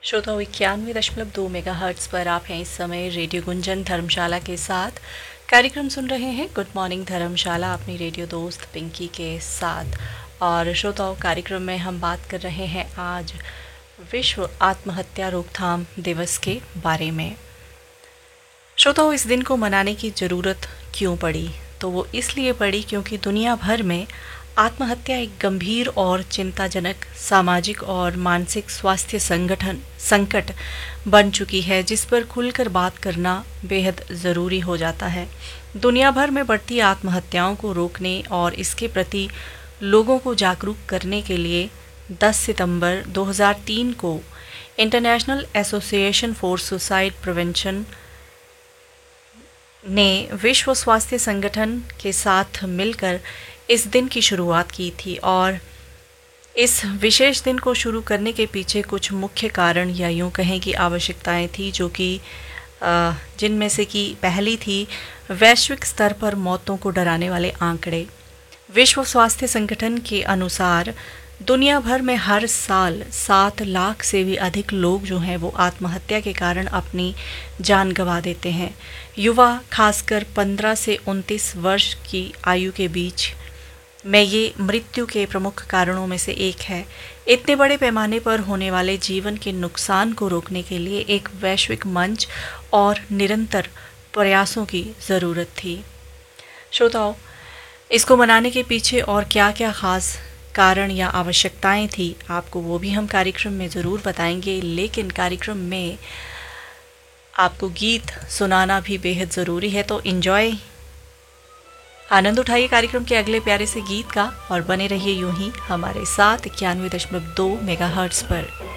श्रोताओं 91.2 मेगाहर्ट्ज़ पर आप हैं इस समय रेडियो गुंजन धर्मशाला के साथ। कार्यक्रम सुन रहे हैं गुड मॉर्निंग धर्मशाला अपनी रेडियो दोस्त पिंकी के साथ। और श्रोताओं, कार्यक्रम में हम बात कर रहे हैं आज विश्व आत्महत्या रोकथाम दिवस के बारे में। श्रोताओं, इस दिन को मनाने की ज़रूरत क्यों पड़ी? तो वो इसलिए पड़ी क्योंकि दुनिया भर में आत्महत्या एक गंभीर और चिंताजनक सामाजिक और मानसिक स्वास्थ्य संकट बन चुकी है, जिस पर खुलकर बात करना बेहद ज़रूरी हो जाता है। दुनिया भर में बढ़ती आत्महत्याओं को रोकने और इसके प्रति लोगों को जागरूक करने के लिए 10 सितंबर 2003 को international association for suicide prevention ने विश्व स्वास्थ्य संगठन के साथ मिलकर इस दिन की शुरुआत की थी। और इस विशेष दिन को शुरू करने के पीछे कुछ मुख्य कारण या यूँ कहें कि आवश्यकताएं थी, जो कि जिनमें से कि पहली थी वैश्विक स्तर पर मौतों को डराने वाले आंकड़े। विश्व स्वास्थ्य संगठन के अनुसार दुनिया भर में हर साल 7 लाख से भी अधिक लोग जो हैं वो आत्महत्या के कारण अपनी जान गंवा देते हैं। युवा, खासकर 15 से 29 वर्ष की आयु के बीच में ये मृत्यु के प्रमुख कारणों में से एक है। इतने बड़े पैमाने पर होने वाले जीवन के नुकसान को रोकने के लिए एक वैश्विक मंच और निरंतर प्रयासों की ज़रूरत थी। श्रोताओं, इसको मनाने के पीछे और क्या क्या ख़ास कारण या आवश्यकताएं थी, आपको वो भी हम कार्यक्रम में ज़रूर बताएंगे। लेकिन कार्यक्रम में आपको गीत सुनाना भी बेहद ज़रूरी है, तो एंजॉय, आनंद उठाइए कार्यक्रम के अगले प्यारे से गीत का और बने रहिए यूं ही हमारे साथ 91.2 मेगाहर्ट्ज़ पर।